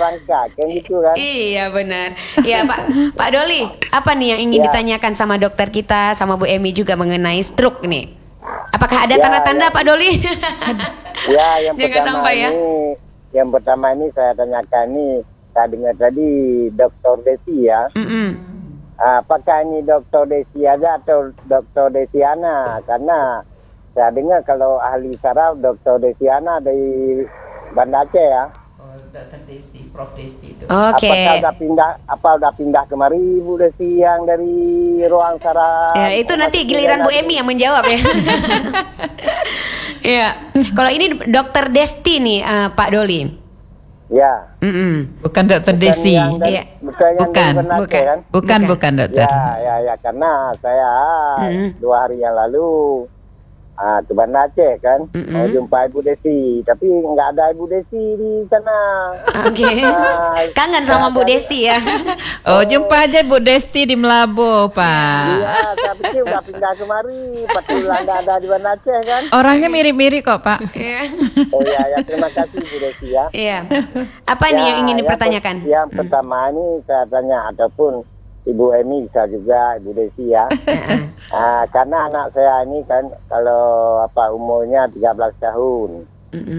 berangkat kan gitu kan. Iya benar. Iya Pak Doli, apa nih yang ingin ditanyakan sama dokter kita, sama Bu Emi juga mengenai stroke nih? Apakah ada tanda-tanda Pak Doli? Ya, yang Jangan pertama sampai ya. Yang pertama ini saya tanyakan nih, saya dengar tadi Dr. Desi ya. Apakah ini Dr. Desi aja atau Dr. Desiana? Karena saya dengar kalau ahli saraf Dr. Desiana dari Banda Aceh ya. Dr. Desi, Prof. Desi itu. Oke. Apakah udah pindah kemari Bu Desi yang dari ruang saraf? Ya, itu nanti giliran Bu Emi yang menjawab ya. Iya. Kalau ini Dokter Desti nih Pak Doli. Ya. Bukan Dr. Desi. Bukan dokter. Ya, karena saya 2 hari yang lalu ke Banda Aceh kan, mau jumpa Ibu Desi, tapi nggak ada Ibu Desi di sana. Oke. Kangen sama Bu Desi ya. Oh, jumpa aja Bu Desi di Melabu, Pak. Iya, saya pikir udah pindah kemari, Patullah nggak ada di Banda Aceh kan. Orangnya mirip-mirip kok, Pak. Oh ya, terima kasih Bu Desi ya. Iya. Apa nih yang ingin dipertanyakan? Yang pertama ini saya tanya, ataupun Ibu Emi bisa juga, Ibu Desi ya. Karena anak saya ini kan kalau umurnya 13 tahun.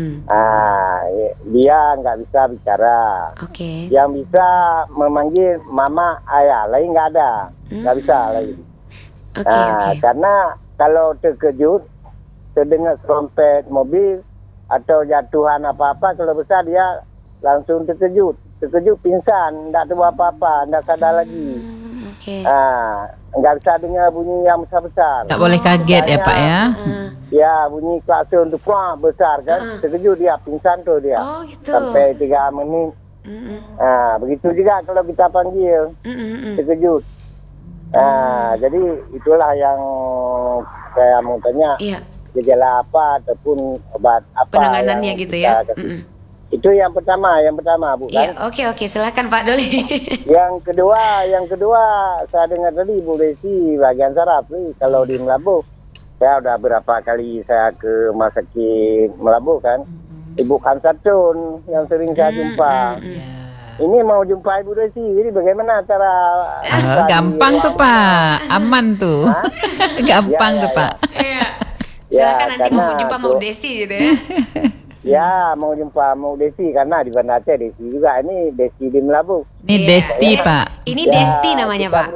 Dia nggak bisa bicara. Oke. Yang bisa memanggil mama, ayah, lain nggak ada. Nggak bisa lain. Oke. Karena kalau terkejut, terdengar serompet mobil atau jatuhan apa-apa, kalau besar dia langsung terkejut pingsan, nggak tahu apa-apa, nggak sadar lagi. Nggak bisa dengar bunyi yang besar-besar. Nggak boleh kaget ya Pak ya. Ya, bunyi klakson itu besar kan, terkejut dia, pingsan tuh dia. Oh gitu. Sampai 3 menit. Begitu juga kalau kita panggil, terkejut. Jadi itulah yang saya mau tanya. Iya. Gejala apa ataupun obat apa penanganannya gitu ya. Itu yang pertama Bu kan. Iya, oke, silakan Pak Doli. Yang kedua saya dengar tadi Bu Desi bagian saraf nih, kalau di Melabu. Saya udah berapa kali saya ke rumah sakit Melabu kan. Ibu Kansatun yang sering saya jumpa. Ini mau jumpa Ibu Desi, jadi bagaimana cara? Gampang tuh Pak, aman tuh. Gampang tuh Pak. Iya. Silakan nanti mau jumpa mau Desi gitu ya. Ya, mau jumpa mau Desi karena di Banda Aceh Desi juga, ini Desi di Melabu. Ini Desti Pak. Ini Desti namanya Pak.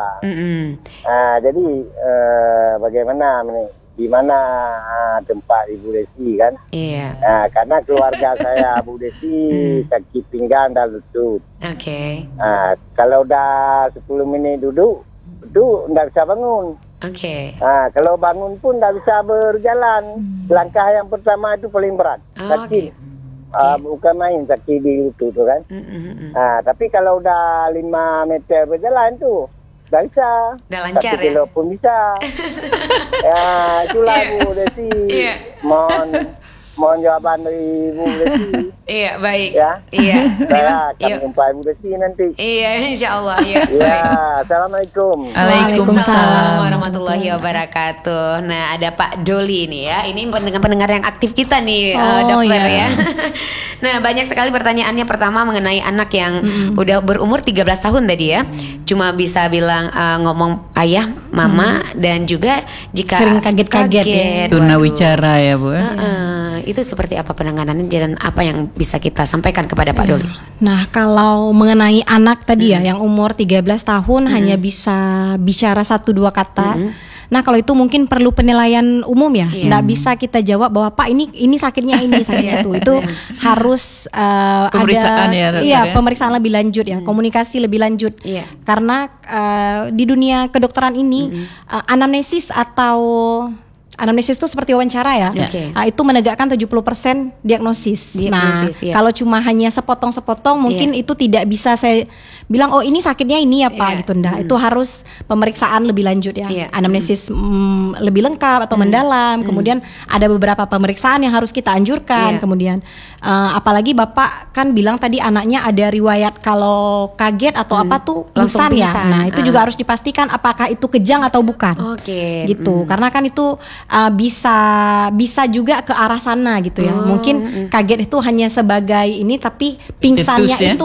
Jadi bagaimana nih? Di mana tempat Ibu Desi kan? Iya. Karena keluarga saya Bu Desi sakit pinggang dan lutut. Oke. Kalau udah 10 menit duduk nggak bisa bangun. Oke. Kalau bangun pun nggak bisa berjalan. Langkah yang pertama itu paling berat. Sakit. Bukan main sakit di lutut tuh kan. Tapi kalau udah 5 meter berjalan tuh nggak bisa. Udah lancar 1 kilo pun bisa. Itulah Bu Desi. Mohon jawaban dari Bu Desi. Iya, baik. Ya. Iya. Saya akan jumpa Ibu Desi nanti. Iya, insya Allah. Iya. Assalamualaikum. Waalaikumsalam warahmatullahi wabarakatuh. Nah, ada Pak Doli nih ya. Ini pendengar yang aktif kita nih, dokter ya. Nah, banyak sekali pertanyaannya. Pertama mengenai anak yang udah berumur 13 tahun tadi ya. Cuma bisa bilang ngomong ayah, mama, dan juga jika sering kaget-kaget ya. Tunawicara ya Bu. Itu seperti apa penanganannya dan apa yang bisa kita sampaikan kepada Pak Doli? Nah, kalau mengenai anak tadi ya yang umur 13 tahun hanya bisa bicara 1-2 kata. Nah, kalau itu mungkin perlu penilaian umum ya. Nggak bisa kita jawab bahwa Pak ini sakitnya ini sakitnya itu harus pemeriksaan ada pemeriksaan lebih lanjut ya, komunikasi lebih lanjut. Karena di dunia kedokteran ini anamnesis itu seperti wawancara ya. Itu menegakkan 70% diagnosis. Nah, kalau cuma hanya sepotong-sepotong mungkin itu tidak bisa saya bilang ini sakitnya ini ya Pak gitu. Itu harus pemeriksaan lebih lanjut ya. Anamnesis lebih lengkap atau mendalam. Kemudian ada beberapa pemeriksaan yang harus kita anjurkan. Kemudian apalagi Bapak kan bilang tadi anaknya ada riwayat kalau kaget atau apa tuh pingsan ya. Nah, itu juga harus dipastikan apakah itu kejang atau bukan. Gitu. Karena kan itu bisa juga ke arah sana gitu ya. Mungkin kaget itu hanya sebagai ini, tapi pingsannya itu